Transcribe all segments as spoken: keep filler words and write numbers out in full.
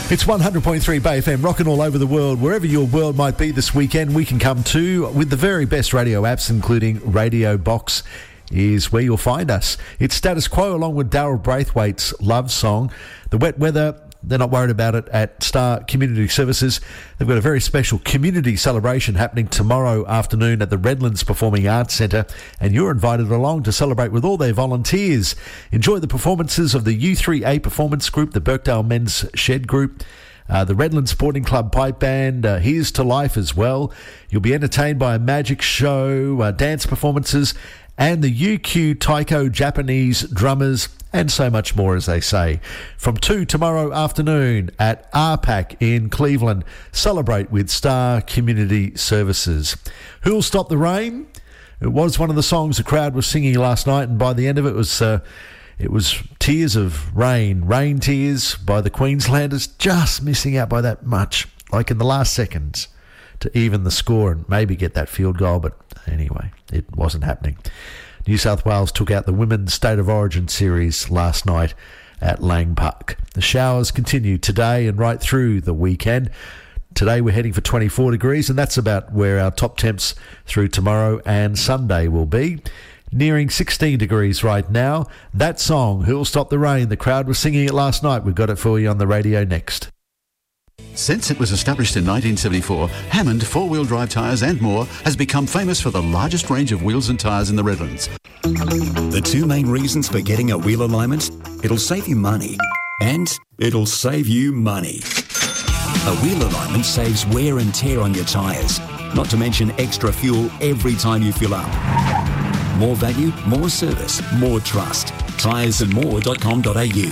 It's one hundred point three Bay F M, rocking all over the world. Wherever your world might be this weekend, we can come to with the very best radio apps, including Radio Box, is where you'll find us. It's Status Quo along with Daryl Braithwaite's Love Song. The wet weather, they're not worried about it at Star Community Services. They've got a very special community celebration happening tomorrow afternoon at the Redlands Performing Arts Centre, and you're invited along to celebrate with all their volunteers. Enjoy the performances of the U three A Performance Group, the Birkdale Men's Shed Group, Uh, the Redlands Sporting Club Pipe Band, uh, Here's to Life as well. You'll be entertained by a magic show, uh, dance performances, and the U Q Taiko Japanese drummers, and so much more, as they say. From two tomorrow afternoon at R PAC in Cleveland. Celebrate with Star Community Services. Who'll Stop the Rain? It was one of the songs the crowd was singing last night, and by the end of it, it was... Uh, It was Tears of Rain, Rain Tears by the Queenslanders, just missing out by that much, like in the last seconds, to even the score and maybe get that field goal. But anyway, it wasn't happening. New South Wales took out the Women's State of Origin series last night at Lang Park. The showers continue today and right through the weekend. Today we're heading for twenty-four degrees, and that's about where our top temps through tomorrow and Sunday will be. Nearing sixteen degrees right now. That song, Who'll Stop the Rain, the crowd was singing it last night. We've got it for you on the radio next. Since it was established in nineteen seventy-four, Hammond four-wheel drive tyres and more has become famous for the largest range of wheels and tyres in the Redlands. The two main reasons for getting a wheel alignment: it'll save you money and it'll save you money. A wheel alignment saves wear and tear on your tyres, not to mention extra fuel every time you fill up. More value, more service, more trust. tyres and more dot com dot a u.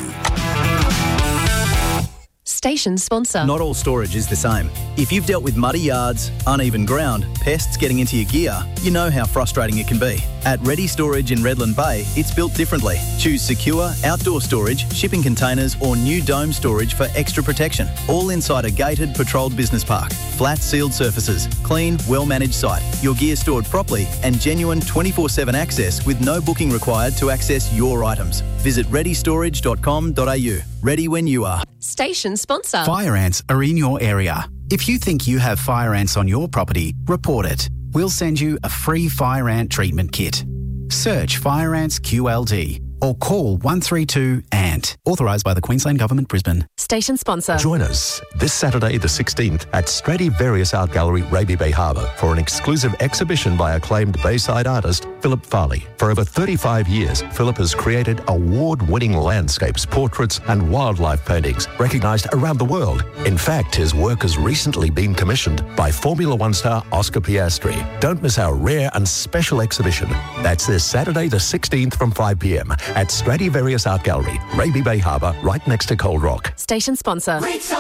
Station sponsor. Not all storage is the same. If you've dealt with muddy yards, uneven ground, pests getting into your gear, you know how frustrating it can be. At Ready Storage in Redland Bay, it's built differently. Choose secure, outdoor storage, shipping containers or new dome storage for extra protection. All inside a gated, patrolled business park. Flat, sealed surfaces, clean, well-managed site, your gear stored properly and genuine twenty-four seven access with no booking required to access your items. Visit ready storage dot com dot a u. Ready when you are. Station sponsor. Fire ants are in your area. If you think you have fire ants on your property, report it. We'll send you a free fire ant treatment kit. Search Fire Ants Q L D or call one three two A N T. Authorised by the Queensland Government, Brisbane. Station sponsor. Join us this Saturday the sixteenth at Stradivarius Art Gallery, Raby Bay Harbour for an exclusive exhibition by acclaimed Bayside artist Philip Farley. For over thirty-five years, Philip has created award-winning landscapes, portraits and wildlife paintings recognised around the world. In fact, his work has recently been commissioned by Formula One star Oscar Piastri. Don't miss our rare and special exhibition. That's this Saturday the sixteenth from five p m at Stradivarius Art Gallery, Raby Bay Harbour, right next to Cold Rock. Station sponsor.